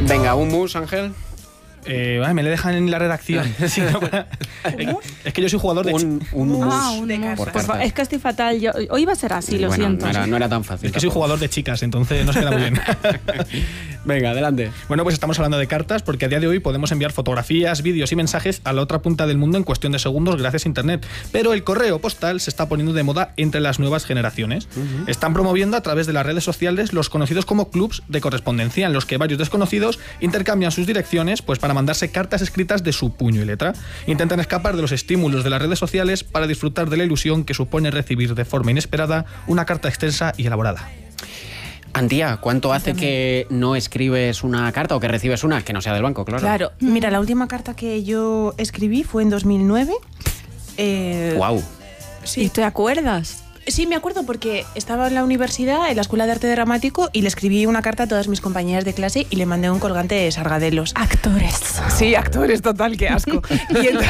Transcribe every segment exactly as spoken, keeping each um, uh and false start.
Venga, un mus, Ángel. Eh, vale, me le dejan en la redacción. Sí, no, es, es que yo soy jugador de... Un, un mus. Ah, un de mus. por Por favor, cartas. es que estoy fatal. Yo, hoy iba a ser así, lo bueno, siento. No era, no era tan fácil. Es que soy tampoco. jugador de chicas, entonces no se queda muy bien. Venga, adelante. Bueno, pues estamos hablando de cartas porque a día de hoy podemos enviar fotografías, vídeos y mensajes a la otra punta del mundo en cuestión de segundos gracias a Internet. Pero el correo postal se está poniendo de moda entre las nuevas generaciones. Uh-huh. Están promoviendo a través de las redes sociales los conocidos como clubs de correspondencia, en los que varios desconocidos intercambian sus direcciones pues para mandarse cartas escritas de su puño y letra. Intentan escapar de los estímulos de las redes sociales para disfrutar de la ilusión que supone recibir de forma inesperada una carta extensa y elaborada. Antía, ¿cuánto hace que no escribes una carta o que recibes una? Que no sea del banco, claro. Claro. Mira, la última carta que yo escribí fue en dos mil nueve. Eh, ¡Guau! Sí. ¿Y te acuerdas? Sí, me acuerdo porque estaba en la universidad, en la Escuela de Arte Dramático, y le escribí una carta a todas mis compañeras de clase y le mandé un colgante de Sargadelos. Actores. Sí, actores, total, qué asco. Y entonces...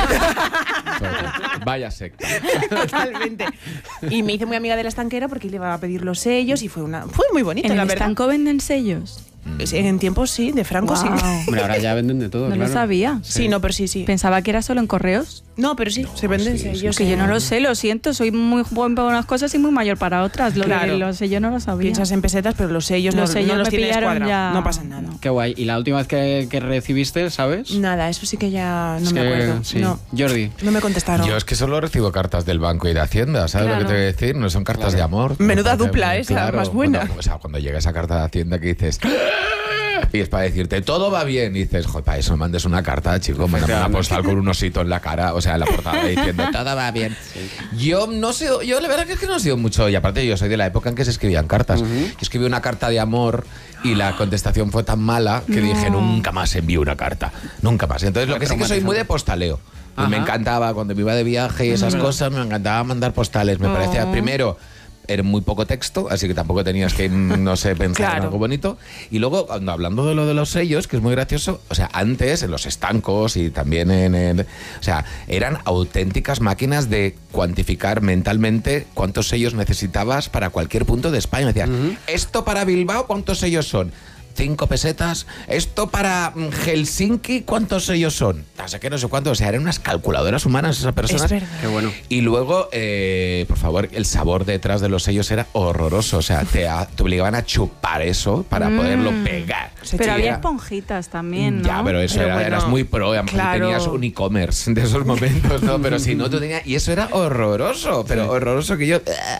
Vaya secta. Totalmente. Y me hice muy amiga de la estanquera porque le iba a pedir los sellos y fue una fue muy bonito, ¿En la el verdad. estanco venden sellos? En tiempos sí, de Franco Wow. sí. Hombre, ahora ya venden de todo, No claro. lo sabía. Sí. sí, no, pero sí, sí. Pensaba que era solo en correos. No, pero sí, no, se venden sí, sellos. Es que yo no lo sé, lo siento. Soy muy buen para unas cosas y muy mayor para otras. Lo Claro. de los sellos no lo sabía. Piensas en pesetas, pero los sellos Los no, sellos no los me tienes pillaron cuadrados. ya. No pasa nada. Qué guay. ¿Y la última vez que, que recibiste, sabes? Nada, eso sí que ya no Es me que, acuerdo. sí. No, Jordi. no me contestaron. Yo es que solo recibo cartas del banco y de Hacienda, ¿sabes Claro. lo que te voy a decir? No son cartas Claro. de amor. Menuda Me parece dupla muy esa, más buena. Cuando, o sea, cuando llega esa carta de Hacienda que dices... Y es para decirte, todo va bien. Y dices, joder, para eso me mandes una carta, chico. Mándame una postal con un osito en la cara, o sea, en la portada diciendo, todo va bien. Sí. Yo no sé, yo la verdad que es que no he sido mucho. Y aparte, yo soy de la época en que se escribían cartas. Uh-huh. Yo escribí una carta de amor y la contestación fue tan mala que no. dije, nunca más envío una carta. Nunca más. Entonces, lo que sí que soy muy de postaleo. Y me encantaba, cuando me iba de viaje y esas cosas, me encantaba mandar postales. Me oh. parecía, primero... era muy poco texto, así que tampoco tenías que, no sé, pensar claro. en algo bonito. Y luego, cuando, hablando de lo de los sellos, que es muy gracioso, o sea, antes en los estancos y también en el... O sea, eran auténticas máquinas de cuantificar mentalmente cuántos sellos necesitabas para cualquier punto de España. Me decías, uh-huh. esto para Bilbao, ¿cuántos sellos son? Cinco pesetas. Esto para Helsinki, ¿cuántos sellos son? No sé qué, no sé cuántos. O sea, eran unas calculadoras humanas esas personas. Es verdad. Qué bueno. Y luego, eh, por favor, el sabor detrás de los sellos era horroroso. O sea, te, a, te obligaban a chupar eso para mm. poderlo pegar. Pero sí, había era... esponjitas también, ¿no? Ya, pero eso pero era, bueno, eras muy pro. Claro. Tenías un e-commerce de esos momentos, ¿no? Pero si no, tú tenías... Y eso era horroroso. Pero sí. horroroso que yo...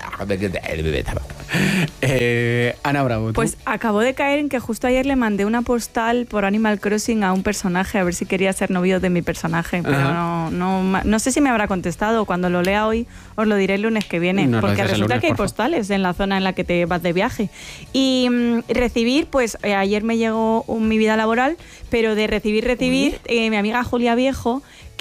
eh, Ana Bravo, ¿tú? Pues acabo de caer en que justo ayer le mandé una postal por Animal Crossing a un personaje a ver si quería ser novio de mi personaje, pero no, no, no sé si me habrá contestado. Cuando lo lea hoy os lo diré el lunes que viene, no, porque resulta lunes, que hay postales en la zona en la que te vas de viaje. Y mmm, recibir, pues eh, ayer me llegó un, mi vida laboral, pero de recibir, recibir, eh, mi amiga Julia Viejo,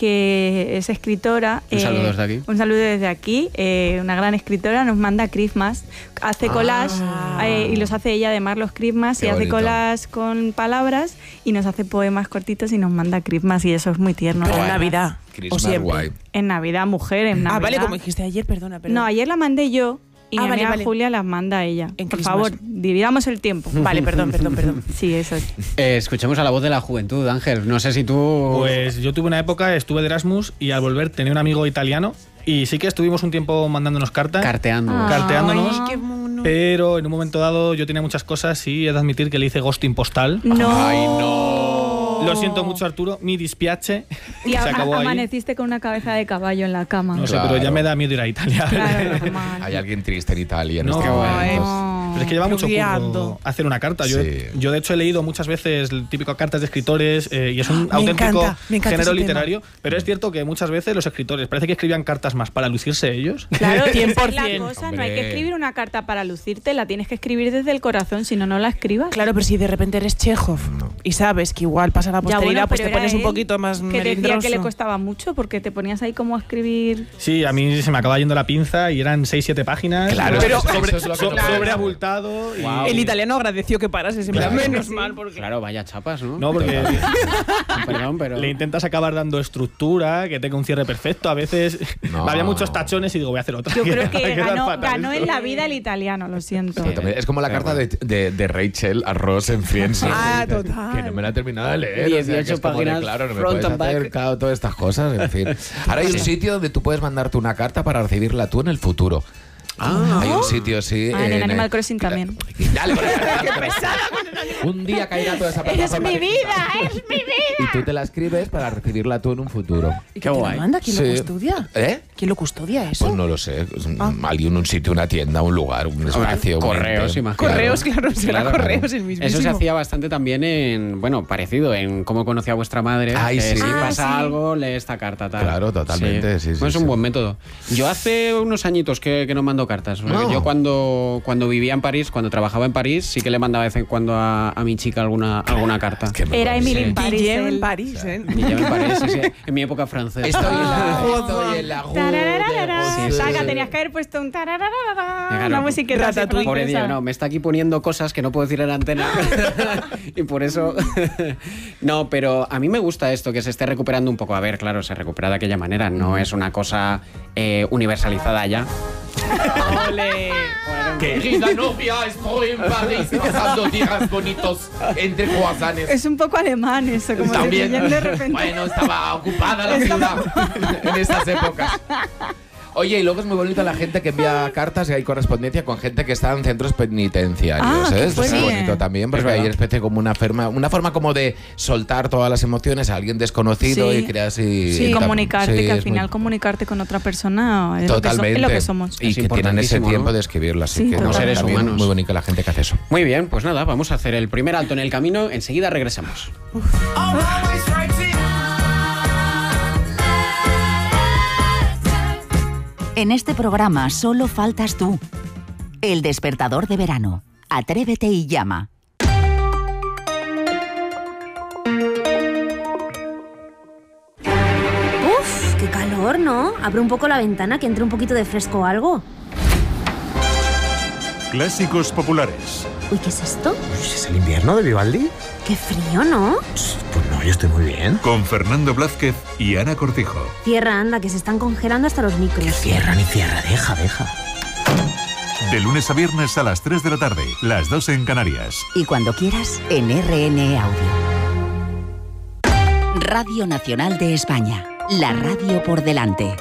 que es escritora. Un saludo eh, desde aquí. Un saludo desde aquí. Eh, una gran escritora, nos manda Christmas. Hace collage ah. eh, y los hace ella además los Christmas. Qué y bonito. Hace collage con palabras y nos hace poemas cortitos y nos manda Christmas y eso es muy tierno. Pero en Navidad. Christmas o siempre. Guay. En Navidad, mujer, en Navidad. Ah, vale, como dijiste ayer, perdona. perdona. No, ayer la mandé yo. Y ah, mi vale, amiga vale. Julia las manda a ella. En Por Christmas. favor, dividamos el tiempo. Vale, perdón, perdón, perdón. Sí, eso es. Eh, escuchemos a la voz de la juventud, Ángel. No sé si tú... Pues yo tuve una época, estuve de Erasmus y al volver tenía un amigo italiano y sí que estuvimos un tiempo mandándonos cartas. Carteando. Ah, carteándonos. Ay, qué mono. Pero en un momento dado yo tenía muchas cosas y he de admitir que le hice ghosting postal. No. Ay, no. Lo siento mucho, Arturo, mi dispiace. Y se a, acabó amaneciste ahí. con una cabeza de caballo en la cama. No sé, claro. pero ya me da miedo ir a Italia. Claro, normal. Hay alguien triste en Italia en no, este momento. No. Pero es que lleva mucho Guiando. curro hacer una carta. Yo, Sí. yo de hecho he leído muchas veces el típico cartas de escritores eh, y es un Me auténtico encanta, me encanta género ese literario. Tema. Pero es cierto que muchas veces los escritores parece que escribían cartas más para lucirse ellos. Claro, cien por esa es cien. la cosa. Hombre. No hay que escribir una carta para lucirte, la tienes que escribir desde el corazón, si no, no la escribas. Claro, pero si de repente eres Chekhov No. y sabes que igual pasa la Ya, posteridad, bueno, pues pero te pones era un él poquito más que decía melindroso. que le costaba mucho porque te ponías ahí como a escribir. Sí, a mí se me acaba yendo la pinza y eran seis siete páginas. Claro, pero eso- sobre, eso es lo que so- no puedes. sobreabultado. y- Wow. El italiano agradeció que parases, en plan, Claro. menos mal, porque... Claro, vaya chapas, ¿no? No, porque Perdón, pero... le intentas acabar dando estructura, que tenga un cierre perfecto. A veces No. había muchos tachones y digo, voy a hacer otra. Yo creo Va a que quedar ganó, fatal ganó esto. en la vida el italiano, lo siento. Sí, también es como la carta de, de, de Rachel a Ross en Friends. ¿no? Ah, total. Que no me la he terminado de leer. dieciocho o sea, que es como de, páginas, claro, no me front puedes and back. hacer claro, todas estas cosas, en fin. Ahora hay un sitio donde tú puedes mandarte una carta para recibirla tú en el futuro. Ah. Hay un sitio, sí. Ah, en el en, Animal eh, Crossing también. Dale, por ¡qué pesada! Un día caerá toda esa plataforma. ¡Es mi vida! ¡Es mi vida! Y tú te la escribes para recibirla tú en un futuro. ¿Y Qué quién te guay. lo manda? ¿Quién Sí. lo custodia? ¿Eh? ¿Quién lo custodia eso? Pues no lo sé. Es un- Ah. Alguien, un sitio, una tienda, un lugar, un espacio. un correos, ente. imagino. Correos, claro, será Claro. correos el mismísimo. Eso se hacía bastante también en, bueno, parecido en Cómo conocí a vuestra madre. Ay, que sí. Si Ah, pasa sí. algo, lee esta carta. Tal. Claro, totalmente, sí, sí, Pues es un sí. buen método. Yo hace unos añitos que, que no mando cartas. porque No. Yo cuando, cuando vivía en París, cuando trabajaba en París, sí que le mandaba de vez en cuando a, a mi chica alguna, alguna carta. Que me Era parece- Emily en París. Guillem él. en París, ¿eh? Y ya en París, sí, sí, en mi época francesa. Estoy en la. Estoy en la. Tarararara. Sí, sí, Saga, sí. tenías que haber puesto un tarararara, Claro. una musiqueta así Ratatouille. Pobre francesa. Dios, no, me está aquí poniendo cosas que no puedo decir en antena. Y por eso. No, pero a mí me gusta esto, que se esté recuperando un poco. A ver, claro, se recupera de aquella manera, no es una cosa eh, universalizada ya. ¡Ole! Querida novia, estoy en París pasando días bonitos entre croissants. Es un poco alemán eso, como También. de de repente. Bueno, estaba ocupada la ciudad en esas épocas. Oye, y luego es muy bonito la gente que envía cartas y hay correspondencia con gente que está en centros penitenciarios. Ah, ¿eh? qué Esto es muy fuerte. bonito también, porque Es hay verdad. especie como una forma, una forma como de soltar todas las emociones a alguien desconocido Sí. y creas y, Sí, y tam- comunicarte, sí, que al es final muy- comunicarte con otra persona es, lo que, so- Totalmente. es lo que somos. Y Es que tienen ese importantísimo, tiempo ¿no? de escribirlo, así Sí, que como no, seres también humanos. muy bonito la gente que hace eso. Muy bien, pues nada, vamos a hacer el primer alto en el camino. Enseguida regresamos. En este programa solo faltas tú. El despertador de verano. Atrévete y llama. Uf, qué calor, ¿no? Abre un poco la ventana que entre un poquito de fresco o algo. Clásicos populares. Uy, ¿qué es esto? ¿Es el invierno de Vivaldi? Qué frío, ¿no? Pues no, yo estoy muy bien. Con Fernando Blázquez y Ana Cortijo. Tierra, anda, que se están congelando hasta los micros. Cierra ni cierra, deja, deja. De lunes a viernes a las tres de la tarde, las dos en Canarias. Y cuando quieras, en R N E Audio. Radio Nacional de España. La radio por delante.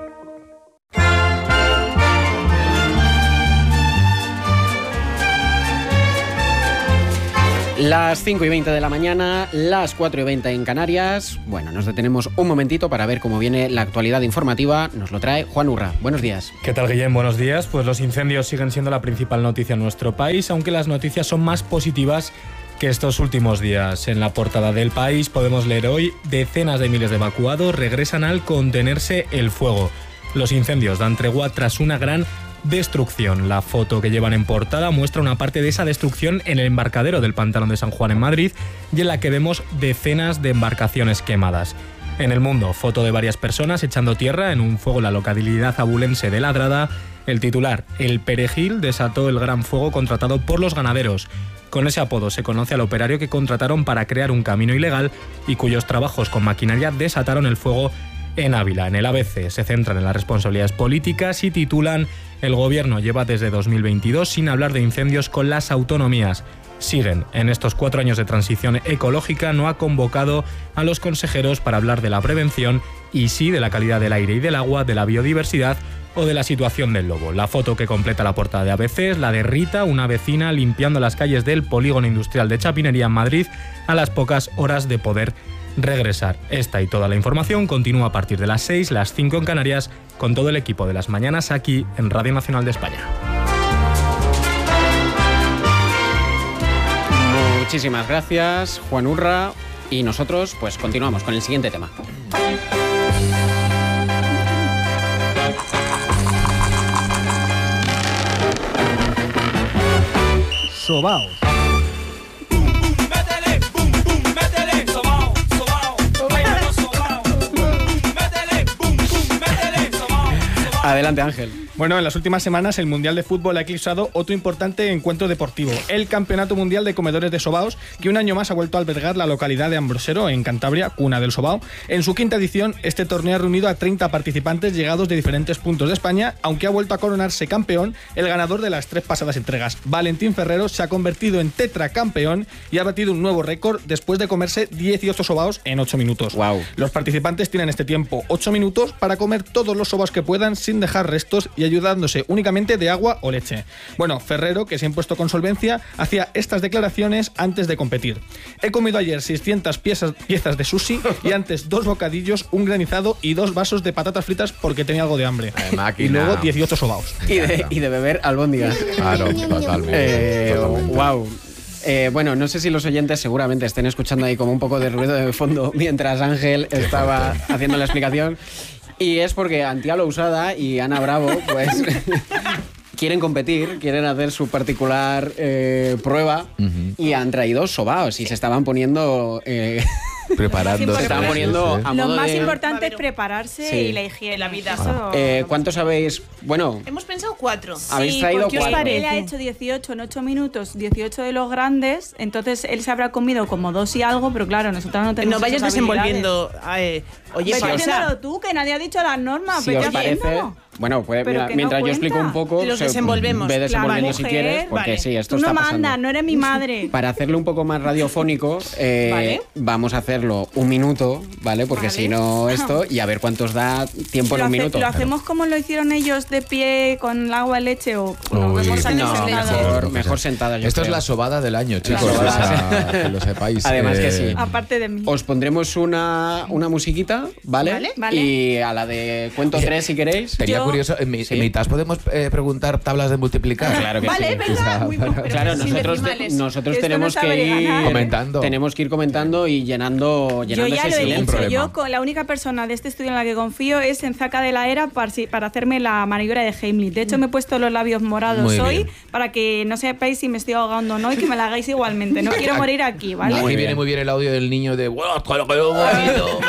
Las cinco y veinte de la mañana, las cuatro y veinte en Canarias. Bueno, nos detenemos un momentito para ver cómo viene la actualidad informativa. Nos lo trae Juan Urra. Buenos días. ¿Qué tal, Guillem? Buenos días. Pues los incendios siguen siendo la principal noticia en nuestro país, aunque las noticias son más positivas que estos últimos días. En la portada del País podemos leer hoy: decenas de miles de evacuados regresan al contenerse el fuego. Los incendios dan tregua tras una gran destrucción. La foto que llevan en portada muestra una parte de esa destrucción en el embarcadero del Pantano de San Juan en Madrid y en la que vemos decenas de embarcaciones quemadas. En El Mundo, foto de varias personas echando tierra en un fuego en la localidad abulense de Ladrada. El titular: el perejil desató el gran fuego contratado por los ganaderos. Con ese apodo se conoce al operario que contrataron para crear un camino ilegal y cuyos trabajos con maquinaria desataron el fuego en Ávila. En el A B C se centran en las responsabilidades políticas y titulan: el gobierno lleva desde dos mil veintidós sin hablar de incendios con las autonomías. Siguen, en estos cuatro años de transición ecológica no ha convocado a los consejeros para hablar de la prevención y sí de la calidad del aire y del agua, de la biodiversidad o de la situación del lobo. La foto que completa la portada de A B C es la de Rita, una vecina limpiando las calles del polígono industrial de Chapinería en Madrid a las pocas horas de poder regresar. Esta y toda la información continúa a partir de las seis, las cinco en Canarias, con todo el equipo de las mañanas aquí en Radio Nacional de España. Muchísimas gracias, Juan Urra. Y nosotros, pues continuamos con el siguiente tema. Sobaos. A Adelante, Ángel. Bueno, en las últimas semanas el Mundial de Fútbol ha eclipsado otro importante encuentro deportivo, el Campeonato Mundial de Comedores de Sobaos, que un año más ha vuelto a albergar la localidad de Ambrosero, en Cantabria, cuna del sobao. En su quinta edición, este torneo ha reunido a treinta participantes llegados de diferentes puntos de España, aunque ha vuelto a coronarse campeón el ganador de las tres pasadas entregas. Valentín Ferrero se ha convertido en tetracampeón y ha batido un nuevo récord después de comerse dieciocho sobaos en ocho minutos. Wow. Los participantes tienen este tiempo, ocho minutos, para comer todos los sobaos que puedan sin dejar restos y ayudándose únicamente de agua o leche. Bueno, Ferrero, que se ha impuesto con solvencia, hacía estas declaraciones antes de competir. He comido ayer seiscientas piezas, piezas de sushi y antes dos bocadillos, un granizado y dos vasos de patatas fritas porque tenía algo de hambre. Eh, y luego dieciocho sobaos. Y de, y de beber albóndigas. Claro, totalmente. Eh, totalmente. Wow. Eh, bueno, no sé si los oyentes seguramente estén escuchando ahí como un poco de ruido de fondo mientras Ángel estaba haciendo la explicación. Y es porque Antía Lousada y Ana Bravo, pues, quieren competir, quieren hacer su particular eh, prueba uh-huh. y han traído sobaos y se estaban poniendo... Eh, preparando. Se estaban poniendo sí, sí. a modo Lo más de... importante es prepararse sí. y la higiene, la vida. Ah. Eh, ¿Cuántos habéis...? Bueno... Hemos pensado cuatro. Habéis sí, traído porque cuatro. Él ha hecho dieciocho en ocho minutos, dieciocho de los grandes, entonces él se habrá comido como dos y algo, pero claro, nosotros no tenemos No vayas esas desenvolviendo... Eh, oye, Vete Pausa. haciéndolo tú, que nadie ha dicho las normas. Si vete os parece... haciéndolo. Bueno, pues, Pero mira, que mientras no yo explico un poco, Los se- desenvolvemos. ve desenvolviendo Claro, si mujer, quieres, porque vale. sí, esto Tú está no pasando. mandas, no eres mi madre. Para hacerlo un poco más radiofónico, eh, Vale. vamos a hacerlo un minuto, ¿vale? Porque Vale. si no esto, y a ver cuántos da tiempo en ¿Lo, un hace- minuto. ¿Lo hacemos como lo hicieron ellos de pie con el agua y leche o nos Uy, vemos No, antes sentados? mejor, mejor sentada, yo Esto creo. es la sobada del año, chicos. sobada. O sea, que lo sepáis. Además que sí. Aparte de mí. Os pondremos una, una musiquita, ¿vale? Vale. Vale. Y a la de cuento tres, si queréis. Sería Yo- curioso, en, mi, Sí. en mitad podemos eh, preguntar tablas de multiplicar. Claro que Vale, sí. venga, muy bien, pero Claro, sin nosotros, decimales. nosotros Esto no tenemos sabe que ir ganar. Comentando. Tenemos que ir comentando y llenando, Yo llenando ya ese lo he silencio. dicho, problema. yo con la única persona de este estudio en la que confío es en Zaca de la Era para, si- para hacerme la maniobra de Heimlich. De hecho, me he puesto los labios morados Muy hoy bien. para que no sepáis si me estoy ahogando o no y que me la hagáis igualmente. No quiero morir aquí, ¿vale? Aquí Muy viene bien. muy bien el audio del niño de "Bueno, con lo que yo vomito".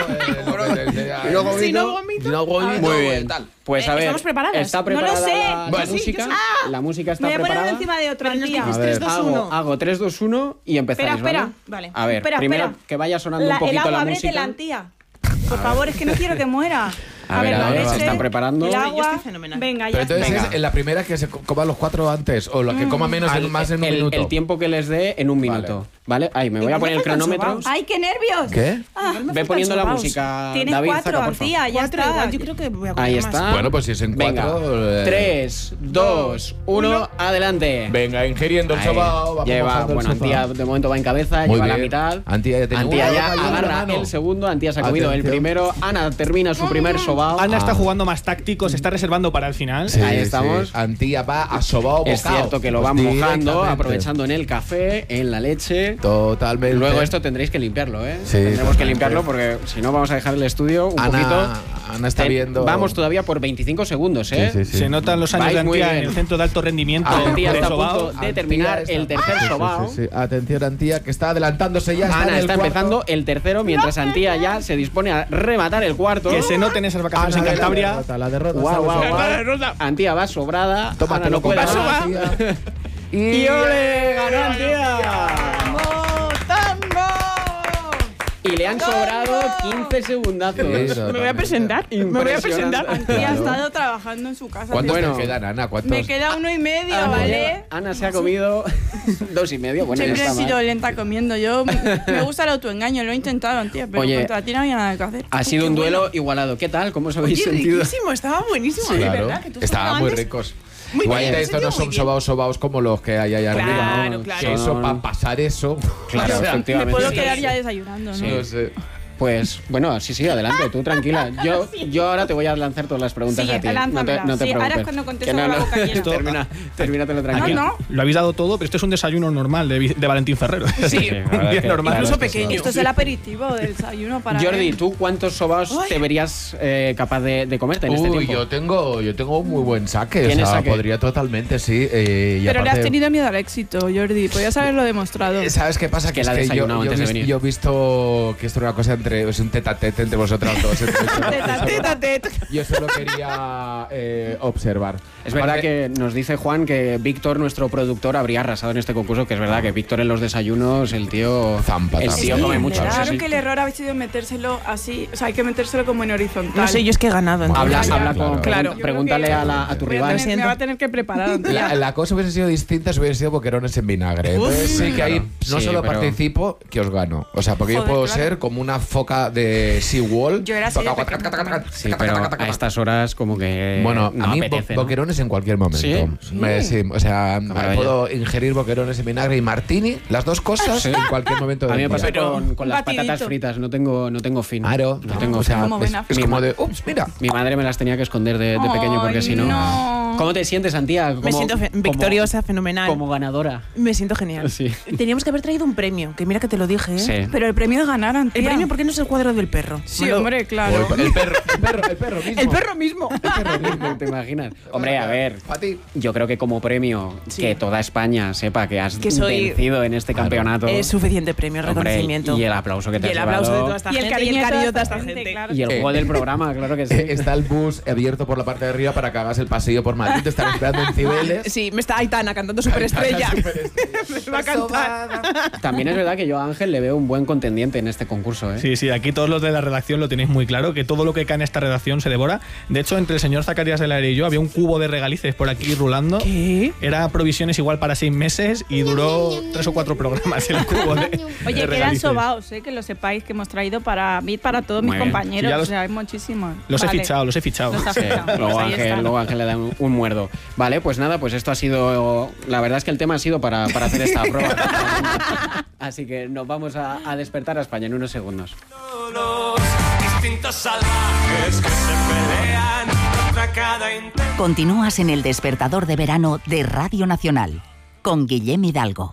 Y luego Si no vomito. vomito. Si no vomito, Muy bien. tal. Pues a Eh, ver, ¿estamos preparadas? ¿está No lo preparada sé. la, Yo la sí, música? yo sí. La música está Me voy a poner preparada. uno encima de otro, Pero nos Antía. dijiste A ver, tres, dos, hago, uno. hago tres, dos, uno y empezáis, Espera, espera. ¿vale? Vale. A ver, Espera, primero espera. que vaya sonando La- un poquito el agua, la ábrete música. la Antía. Por favor, es que no quiero que muera. A ver, a ver, la se leche, están preparando. El Yo agua. estoy fenomenal. Venga, ya Pero entonces está. Venga. es en la primera que se co- coma los cuatro antes o la que coma menos Al- en, más en un el, minuto. el tiempo que les dé en un minuto, ¿vale? Ahí, me voy a poner el cronómetro. ¡Ay, qué nervios! ¿Qué? Ah, Ve poniendo la sobaos. música, Tienes David, cuatro, saca, por favor. Antía, ya Cuatro está. igual, yo creo que voy a comer Ahí más. está. Bueno, pues si es en Venga, cuatro. eh, tres, dos, uno, adelante. Venga, ingiriendo el Ahí. sobao. vamos Lleva, bajando el bueno, sobao. Antía de momento va en cabeza, Muy lleva la bien. mitad. Antía ya tiene Antía una ya boca y una agarra mano. el segundo, Antía se ha comido el Atención. primero, Ana termina su primer sobao. Ana está Ah. jugando más táctico, se está reservando para el final. Sí, Ahí estamos. sí. Antía va a sobao Es bocao. cierto que lo van Pues mojando, directamente. aprovechando en el café, en la leche. Totalmente. Luego esto tendréis que limpiarlo, ¿eh? Sí, Tendremos que totalmente. limpiarlo porque si no vamos a dejar el estudio un Ana, poquito. Ana está Te- viendo. Vamos todavía por veinticinco segundos, ¿eh? Sí, sí, sí. Se notan los años Vais de muy Antía en bien. el centro de alto rendimiento Antía de está a Sobao. punto de terminar Antía el está- tercer Sí, sí, sobao. sí, sí. Atención, Antía, que está adelantándose ya. Está Ana en el está cuarto. empezando el tercero mientras Antía ya se dispone a rematar el cuarto. Que se noten esas vacaciones Ana en de la Cantabria. derrota, la derrota. Guau, ¿sabes? guau, Ana, guau. Antía va sobrada. Ana Tómatelo no con puede calma, más. Antía. Y ole, ganó Antía. Y le han sobrado quince segundazos. Sí, Me voy a presentar. Me voy a presentar. Impresionante. Antía ha Claro. estado trabajando en su casa. ¿Cuántos Bueno. te quedan, Ana? ¿Cuántos? Me queda uno y medio, Ana, ¿vale? Ana se ha comido dos y medio. Bueno, Siempre ya he está sido mal. lenta comiendo. Yo me gusta el autoengaño, lo he intentado, Antía, pero Oye, contra ti no había nada que hacer. Ha sido un duelo igualado. ¿Qué tal? ¿Cómo os habéis sentido? Riquísimo, estaba buenísimo, Sí, de claro. verdad. Que tú Estaban muy antes- ricos. Muy Igual bien, me he estos no sentido son muy bien. sobaos sobaos como los que hay ahí arriba. Claro, ¿no? claro. Que eso, Son- para pasar eso. Claro, o sea, Me efectivamente. puedo Sí. quedar ya desayunando, ¿no? Sí. no sé. Pues bueno, sí, sí, adelante, tú tranquila. Yo, yo ahora te voy a lanzar todas las preguntas Sí, a ti. No te, lánzamela. no te Sí, ahora es preocupes. cuando contesto Que no, con la no. boca llena. Termina, termínatelo Aquí tranquilo. no. lo habéis dado todo, pero esto es un desayuno normal de, Vi- de Valentín Ferrero. Sí, la verdad un día es que- normal. la verdad Incluso es que sí. pequeño. Esto es el aperitivo del desayuno para Jordi, él. ¿tú cuántos sobaos te verías eh, capaz de, de comerte en este Uy, tiempo? yo tengo, yo tengo un muy buen saque. O ¿Tienes sea, saque? podría totalmente, sí. eh, y Pero le has aparte- tenido miedo al éxito, Jordi. Podías haberlo demostrado. ¿Sabes qué pasa? Que Que, la es que yo, desayunado yo, he antes de vis- venir. yo he visto que esto era una cosa entre entre, es un tete-a-tete entre vosotras dos. Tete-a-tete. Yo solo quería eh, observar. Es verdad Para que nos dice Juan que Víctor, nuestro productor, habría arrasado en este concurso, que es verdad que Víctor en los desayunos, el tío... Zampa, el zampa. tío Sí, come mucho. Claro sí, sí. que el error ha sido metérselo así, o sea, hay que metérselo como en horizontal. No sé, yo es que he ganado. entonces. Habla, Ya, habla con... claro. Yo Pregúntale creo que a, la- a tu voy a rival. tener- me va a tener que preparar. La, la cosa hubiese sido distinta si hubiese sido boquerones en vinagre. Entonces sí que ahí Claro. no Sí, solo pero- participo, que os gano. O sea, porque yo Joder, puedo claro. ser como una foca de SeaWall. Yo era así de Toca- pequeña taca, taca, taca, Sí, taca, pero taca, taca, a estas horas como que Bueno, no a mí bo- apetece, ¿no? boquerones en cualquier momento. ¿Sí? Me- sí, o sea, maravilla. puedo ingerir boquerones en vinagre y martini, las dos cosas, Sí. en cualquier momento A mí del me pasa día. con, con un las batidito. patatas fritas, no tengo, no tengo fin. Claro, no tengo o sea, fin. Como es, ven a- es como de, ups, mira. Mi madre me las tenía que esconder de, de pequeño porque Ay, si no... no. ¿Cómo te sientes, Antía? Me Como- siento fe- como- victoriosa, fenomenal. Como ganadora. Me siento genial. Sí. Teníamos que haber traído un premio, que mira que te lo dije, ¿eh? Sí. Pero el premio es ganar, Antía. El premio, ¿por qué no es el cuadro del perro? Sí, Me lo- hombre, claro. O el, el perro, el perro, el perro mismo. El perro mismo. El perro mismo, ¿te imaginas? Hombre, a ver, A ti. yo creo que como premio Sí. que toda España sepa que has Que soy- vencido en este campeonato. Es suficiente premio, Hombre, reconocimiento. y el aplauso que te Y el has aplauso de llevado. toda esta Y el gente cariño y el de cariño de toda toda esta esta gente. claro. Y el Eh, juego del programa, claro que sí. Eh, Está el bus abierto por la parte de arriba para que hagas el pasillo por Madrid. Te están esperando en Cibeles. Sí, me está Aitana cantando Superestrella. Superestrella. Me va a cantar. También es verdad que yo a Ángel le veo un buen contendiente en este concurso, ¿eh? Sí, sí, aquí todos los de la redacción lo tenéis muy claro, que todo lo que cae en esta redacción se devora. De hecho, entre el señor Zacarías del Aire y yo había un cubo de regalices por aquí rulando. ¿Qué? Era provisiones igual para seis meses y duró tres o cuatro programas el cubo de, de Oye, que eran regalices. sobaos, ¿eh? Que lo sepáis, que hemos traído para mí, para todos Muy mis bien. compañeros. Sí, ya los- o sea, hay muchísimos. Los he Vale. fichado, los he fichado. Los ha Sí, fichado. luego, Pues ahí Ángel, están. luego Ángel le da un, un muerdo. Vale, pues nada, pues esto ha sido. La verdad es que el tema ha sido para, para hacer esta prueba. Así que nos vamos a, a despertar a España en unos segundos. Distintos salvajes que se pelean contra cada intento. Continúas en el despertador de verano de Radio Nacional con Guillem Hidalgo.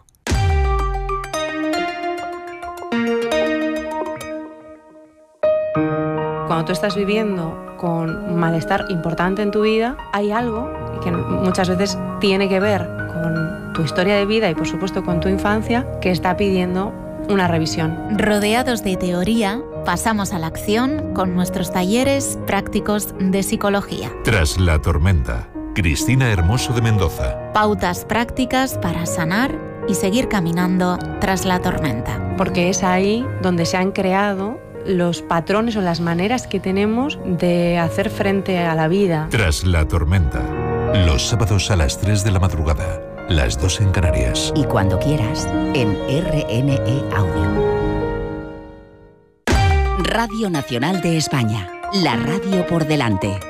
Cuando tú estás viviendo con un malestar importante en tu vida, hay algo que muchas veces tiene que ver con tu historia de vida y por supuesto con tu infancia que está pidiendo una revisión. Rodeados de teoría, pasamos a la acción con nuestros talleres prácticos de psicología. Tras la tormenta, Cristina Hermoso de Mendoza. Pautas prácticas para sanar y seguir caminando tras la tormenta. Porque es ahí donde se han creado los patrones o las maneras que tenemos de hacer frente a la vida. Tras la tormenta, los sábados a las tres de la madrugada, las dos en Canarias. Y cuando quieras, en R N E Audio. Radio Nacional de España, la radio por delante.